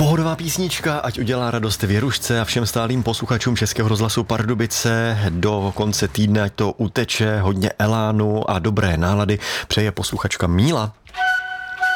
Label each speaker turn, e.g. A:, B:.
A: Pohodová písnička, ať udělá radost Věrušce a všem stálým posluchačům Českého rozhlasu Pardubice. Do konce týdne ať to uteče, hodně elánu a dobré nálady přeje posluchačka Míla.